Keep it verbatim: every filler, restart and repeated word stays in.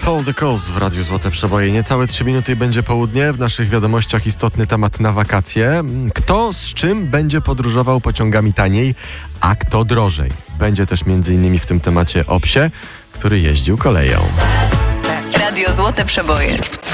Paul the Coast w Radiu Złote Przeboje. Niecałe trzy minuty i będzie południe. W naszych wiadomościach istotny temat na wakacje. Kto z czym będzie podróżował pociągami taniej, a kto drożej? Będzie też między innymi w tym temacie o psie, który jeździł koleją. Radio Złote Przeboje.